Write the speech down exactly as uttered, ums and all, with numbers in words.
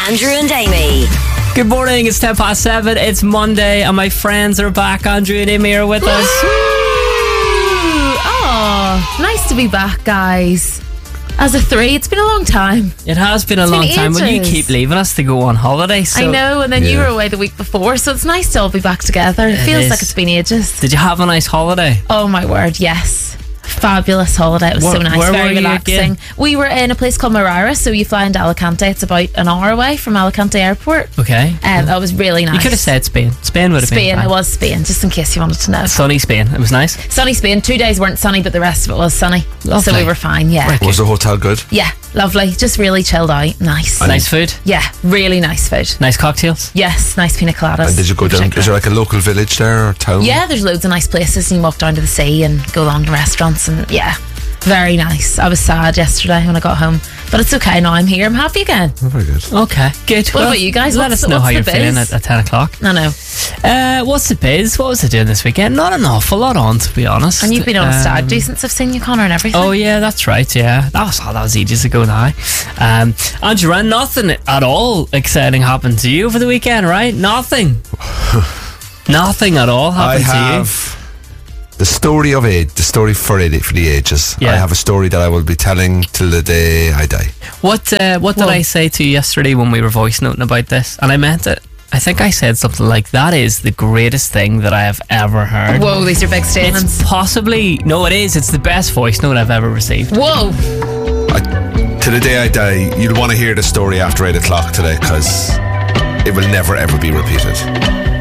Andrew and Amy. Good morning, it's ten past seven, it's Monday, and my friends are back. Andrew and Amy are with us. Oh, nice to be back, guys. As a three, it's been a long time. It has been a It's long been time. Well, you ages. keep leaving us to go on holiday. So I know, and then you Yeah. were away the week before, so it's nice to all be back together. It, It feels is. like it's been ages. Did you have a nice holiday? Oh my word, yes. Fabulous holiday. It was Where- so nice, where very were you relaxing. again? We were in a place called Marara, so you fly into Alicante. It's about an hour away from Alicante Airport. Okay. Um, that was really nice. You could have said Spain. Spain would have been Spain. fine. It was Spain, just in case you wanted to know. Sunny Spain. It was nice. Sunny Spain. Two days weren't sunny, but the rest of it was sunny. So Lovely. we were fine, yeah. Right. Was the hotel good? Yeah, lovely. Just really chilled out. Nice. Nice food. Yeah, really nice food. Nice cocktails. Yes, nice pina coladas. And did you go in down? particular. Is there like a local village there or town? Yeah, there's loads of nice places. And you walk down to the sea and go along to restaurants, and yeah, very nice. I was sad yesterday when I got home, but it's okay now. I'm here. I'm happy again. Oh, very good. Okay, good. What about you guys? Let What's us the- know what's how the you're feeling biz? at, at ten o'clock. I know. Uh, what's the biz? What was I doing this weekend? Not an awful lot on, to be honest. And you've been on a stag Um, do since I've seen you, Connor, and everything. Oh yeah, that's right. Yeah, that was oh, that was ages ago now. Um, Andrew, and nothing at all exciting happened to you over the weekend, right? Nothing. Nothing at all I happened to you. have the story of age, the story for it for the ages. Yeah. I have a story that I will be telling till the day I die. What uh, What did Whoa. I say to you yesterday when we were voice noting about this? And I meant it. I think I said something like, "That is the greatest thing that I have ever heard." Whoa, these are big statements. It's possibly no, it is. It's the best voice note I've ever received. Whoa. I, till the day I die, you'll want to hear the story after eight o'clock today because it will never ever be repeated.